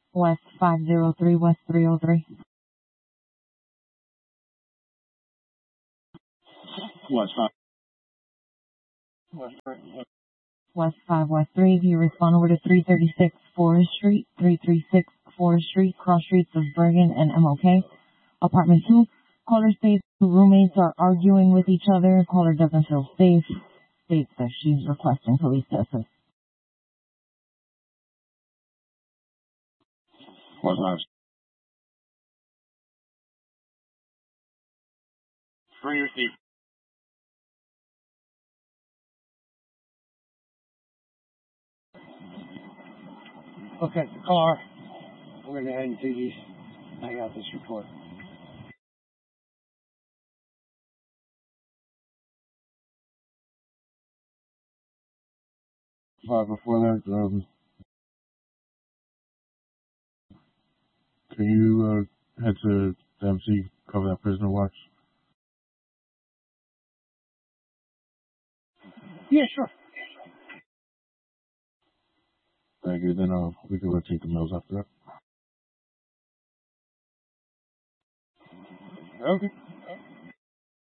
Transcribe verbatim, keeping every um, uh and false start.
West five zero three, West three oh three. West five. West three. West five, West three. You respond over to three thirty-six Forest Street, three thirty-six Forest Street, cross streets of Bergen and M O K. Apartment two. Caller states roommates are arguing with each other. Caller doesn't feel safe. States that she's requesting police to assist. West five. Free receipt. Look at the car. We're going to head into these. I got this report. Uh, before that, um, can you uh, head to the M C, cover that prisoner watch? Yeah, sure. Thank you. Then uh, we can rotate the mills after that. Okay.